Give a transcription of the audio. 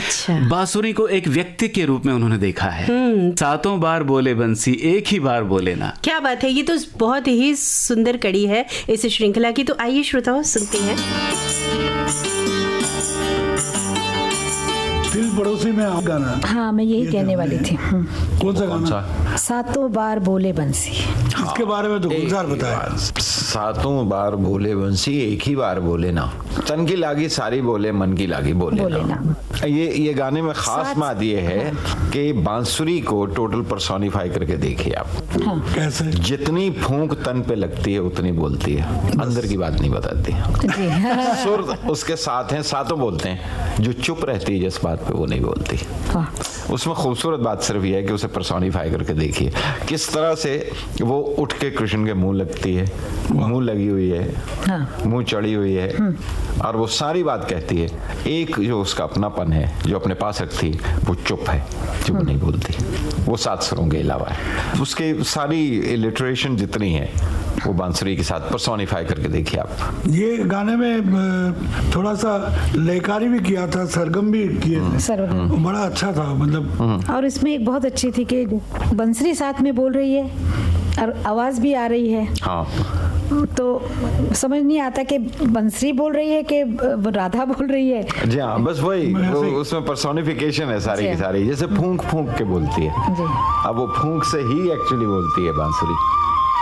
अच्छा। बांसुरी को एक व्यक्ति के रूप में उन्होंने देखा है। 7 बार बोले बंसी, एक ही बार बोले ना। क्या बात है, ये तो बहुत ही सुंदर कड़ी है इस श्रृंखला की। तो आइए श्रोताओं सुनते हैं। दिल पड़ोसी में आप गाना। हाँ, मैं यही कहने वाली थी। कौन सा गाना? 7 बार बोले बंसी। इसके बारे में तो गुलजार बताया। 7 बार बोले बंसी, एक ही बार बोले ना। तन की लागी सारी बोले, मन की लागी बोले ना। ये गाने में खास बात ये है कि बांसुरी को टोटल पर्सोनिफाई करके देखिए आप। हाँ। कैसे? जितनी फूंक तन पे लगती है उतनी बोलती है, अंदर की बात नहीं बताती। सुर उसके साथ हैं, सातों बोलते हैं। जो चुप रहती है जिस बात पे, वो नहीं बोलती। उसमें खूबसूरत बात सिर्फ ये है कि उसे पर्सोनिफाई करके देखिए किस तरह से वो उठ के कृष्ण के मुंह लगती है, मुंह लगी हुई है, मुंह चढ़ी हुई है, और वो सारी बात कहती है। एक जो उसका अपनापन है, जो अपने पास रखती, वो चुप है, चुप नहीं बोलती। वो 7 स्वरों के अलावा है। उसके सारी इलिटरेशन जितनी है वो बांसुरी के साथ पर्सोनिफाई करके देखिए आप। ये गाने में थोड़ा सा लयकारी भी किया था, सरगम भी किए थे, बड़ा अच्छा था मतलब। और इसमें एक बहुत अच्छी थी कि बंसरी साथ में बोल रही है और आवाज भी आ रही है। हाँ, तो समझ नहीं आता कि बंसरी बोल रही है कि राधा बोल रही है। जी हाँ, बस वही उसमें पर्सोनिफिकेशन है सारी की सारी। जैसे फूंक फूंक के बोलती है, अब वो फूंक से ही एक्चुअली बोलती है बांसुरी।